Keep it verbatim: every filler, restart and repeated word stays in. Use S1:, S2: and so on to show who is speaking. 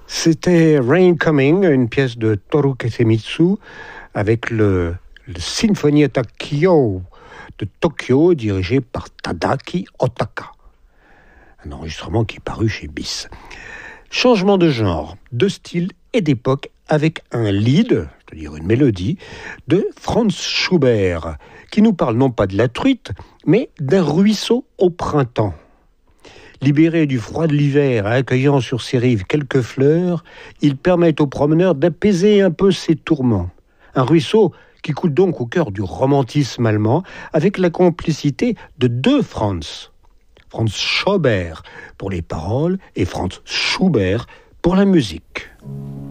S1: C'était Rain Coming, une pièce de Toru Takemitsu avec le, le Sinfonietta Kyo de Tokyo dirigé par Tadaaki Otaka. Un enregistrement qui est paru chez Bis. Changement de genre, de style et d'époque avec un lead, c'est-à-dire une mélodie, de Franz Schubert, qui nous parle non pas de la truite, mais d'un ruisseau au printemps. Libéré du froid de l'hiver et accueillant sur ses rives quelques fleurs, il permet aux promeneurs d'apaiser un peu ses tourments. Un ruisseau qui coule donc au cœur du romantisme allemand, avec la complicité de deux Franz. Franz Schubert pour les paroles et Franz Schubert pour la musique.